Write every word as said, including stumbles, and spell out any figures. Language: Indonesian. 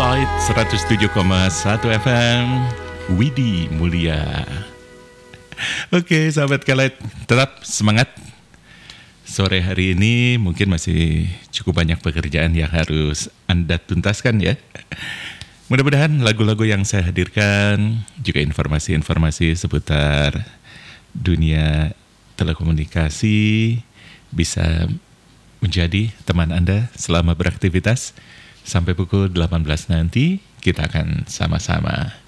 Spotlight seratus tujuh koma satu F M Widi Mulia. Oke sahabat Kelet, tetap semangat. Sore hari ini mungkin masih cukup banyak pekerjaan yang harus Anda tuntaskan ya. Mudah-mudahan lagu-lagu yang saya hadirkan, juga informasi-informasi seputar dunia telekomunikasi bisa menjadi teman Anda selama beraktivitas. Sampai pukul delapan belas nanti kita akan sama-sama